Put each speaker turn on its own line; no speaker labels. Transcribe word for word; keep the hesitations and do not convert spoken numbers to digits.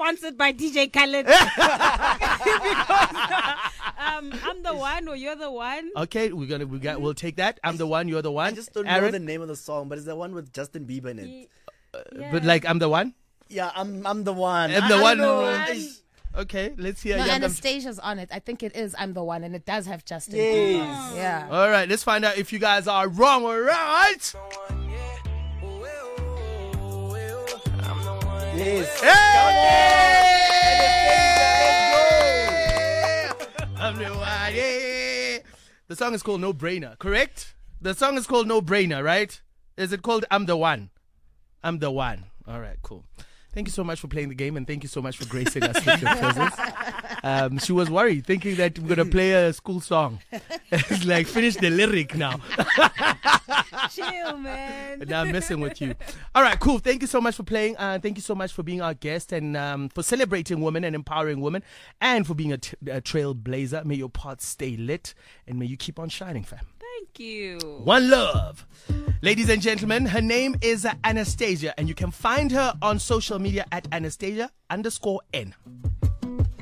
sponsored by D J Khaled. Because um, I'm the one or you're the one.
Okay, we're gonna we got we'll take that. I'm the one, you're the one.
I just don't
Aaron?
know the name of the song, but it's the one with Justin Bieber in it.
Uh, yeah. But like, I'm the one.
Yeah, I'm I'm the one.
I'm the
I,
one.
I
one. Okay, let's hear.
No,
yeah,
Anastasia's on it. I think it is I'm the one, and it does have Justin.
Yes.
Yeah.
All right, let's find out if you guys are wrong or right.
Yes.
Hey! I'm the one. Yeah. The song is called No Brainer, correct? The song is called No Brainer, right? Is it called I'm the One? I'm the One. All right, cool. Thank you so much for playing the game, and thank you so much for gracing us with your presence. Um, she was worried, thinking that we're going to play a school song. It's like, finish the lyric now.
Chill, man.
Now I'm messing with you. All right, cool. Thank you so much for playing. Uh, thank you so much for being our guest and um, for celebrating women and empowering women and for being a, t- a trailblazer. May your path stay lit and may you keep on shining, fam.
Thank you.
One love. Ladies and gentlemen, her name is Anastasia, and you can find her on social media at Anastasia underscore N.